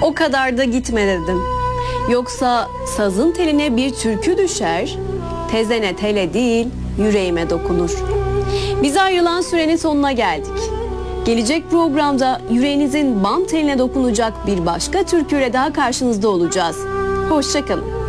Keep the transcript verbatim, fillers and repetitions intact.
O kadar da gitme dedim. Yoksa sazın teline bir türkü düşer, tezene tele değil yüreğime dokunur. Bize ayrılan sürenin sonuna geldik. Gelecek programda yüreğinizin bam teline dokunacak bir başka türküyle daha karşınızda olacağız. Hoşça kalın.